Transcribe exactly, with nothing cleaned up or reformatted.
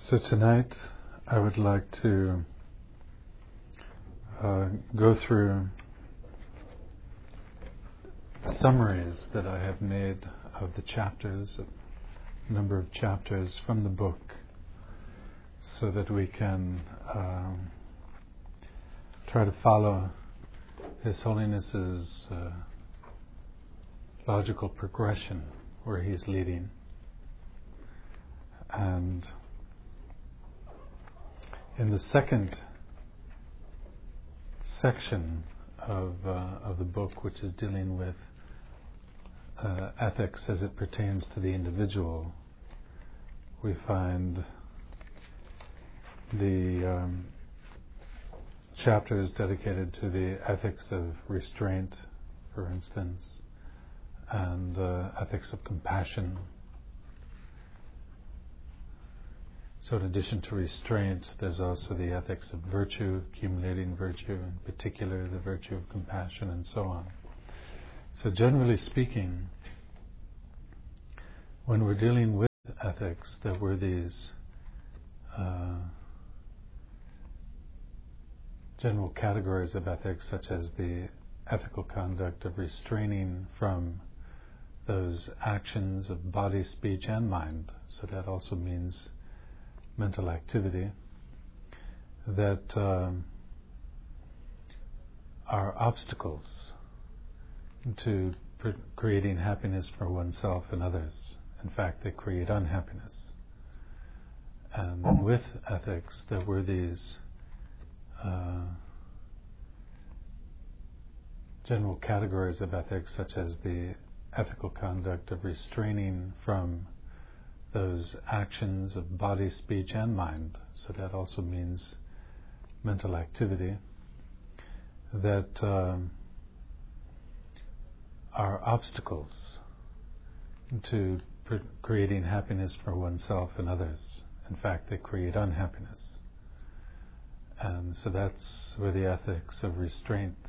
So tonight I would like to uh, go through summaries that I have made of the chapters, a number of chapters from the book, so that we can um, try to follow His Holiness's uh, logical progression where He's leading. And in the second section of uh, of the book, which is dealing with uh, ethics as it pertains to the individual, we find the um, chapters dedicated to the ethics of restraint, for instance, and uh, ethics of compassion. So in addition to restraint, there's also the ethics of virtue, accumulating virtue, in particular the virtue of compassion, and so on. So generally speaking, when we're dealing with ethics, there were these uh, general categories of ethics, such as the ethical conduct of restraining from those actions of body, speech, and mind. So that also means mental activity that um, are obstacles to pr- creating happiness for oneself and others. In fact, they create unhappiness. And with ethics, there were these uh, general categories of ethics, such as the ethical conduct of restraining from those actions of body, speech, and mind. So that also means mental activity that um, are obstacles to pr- creating happiness for oneself and others. In fact, they create unhappiness. And so that's where the ethics of restraint